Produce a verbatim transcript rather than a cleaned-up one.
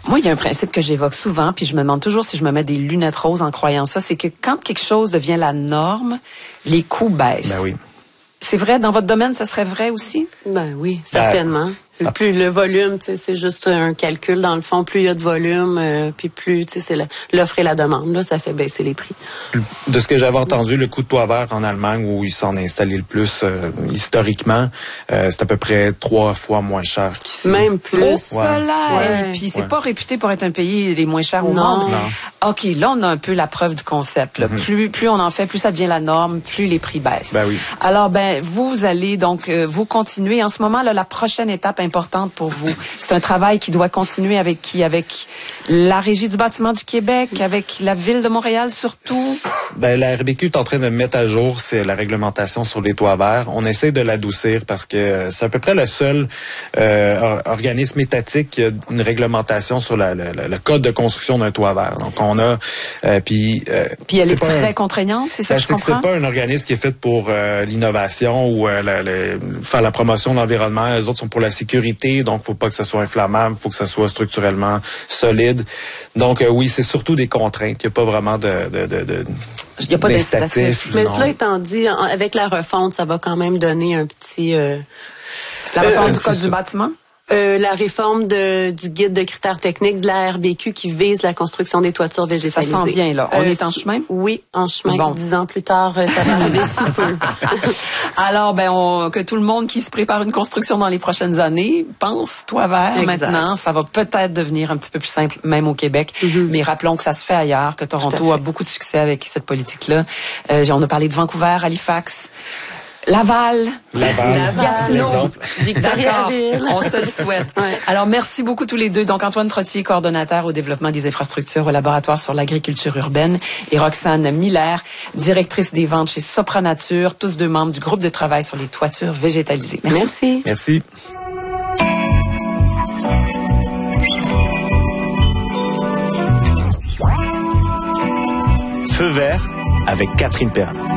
Moi, il y a un principe que j'évoque souvent, puis je me demande toujours si je me mets des lunettes roses en croyant ça, c'est que quand quelque chose devient la norme, les coûts baissent. Ben oui. C'est vrai, dans votre domaine, ce serait vrai aussi? Ben oui, certainement. Ben, plus le volume, tu sais, c'est juste un calcul dans le fond. Plus il y a de volume, euh, puis plus, tu sais, c'est l'offre et la demande. Là, ça fait baisser les prix. De ce que j'avais entendu, le coût de toit vert en Allemagne, où ils s'en ont installé le plus euh, historiquement, euh, c'est à peu près trois fois moins cher qu'ici. Même plus. Oh, ouais. Ouais. Puis c'est ouais. pas réputé pour être un pays les moins chers au non. monde. Non. OK, là, on a un peu la preuve du concept. Là. Mm-hmm. Plus, plus on en fait, plus ça devient la norme, plus les prix baissent. Ben oui. Alors, ben, vous, vous allez donc, euh, vous continuer. En ce moment, là, la prochaine étape importante pour vous, c'est un travail qui doit continuer avec qui? Avec la Régie du bâtiment du Québec, avec la Ville de Montréal surtout? Ben, la R B Q est en train de mettre à jour c'est la réglementation sur les toits verts. On essaie de l'adoucir parce que c'est à peu près le seul euh, organisme étatique qui a une réglementation sur la, la, la, le code de construction d'un toit vert. Donc, on a... Euh, puis euh, puis elle est, est très un, contraignante, c'est ça ben, que je comprends? C'est pas un organisme qui est fait pour euh, l'innovation ou euh, la, la, faire la promotion de l'environnement. Les autres sont pour la sécurité, donc faut pas que ça soit inflammable, faut que ça soit structurellement solide. Donc euh, oui, c'est surtout des contraintes. Il n'y a pas vraiment de... de, de, de il n'y a pas d'incitatif. Mais cela étant dit, avec la refonte, ça va quand même donner un petit... Euh, la refonte euh, du code du bâtiment? Euh, la réforme de, du guide de critères techniques de la R B Q qui vise la construction des toitures végétalisées. Ça s'en vient, là. On euh, est en chemin? Oui, en chemin. Bon. Dix ans plus tard, ça va arriver sous peu. Alors, ben, on, que tout le monde qui se prépare une construction dans les prochaines années pense toit vert maintenant. Ça va peut-être devenir un petit peu plus simple, même au Québec. Mm-hmm. Mais rappelons que ça se fait ailleurs, que Toronto a beaucoup de succès avec cette politique-là. Euh, on a parlé de Vancouver, Halifax. Laval, Laval, Gatineau, Victoriaville. On se le souhaite. Ouais. Alors, merci beaucoup tous les deux. Donc, Antoine Trottier, coordonnateur au développement des infrastructures au laboratoire sur l'agriculture urbaine, et Roxane Miller, directrice des ventes chez Sopranature, tous deux membres du groupe de travail sur les toitures végétalisées. Merci. Merci. Merci. Feu vert avec Catherine Perrin.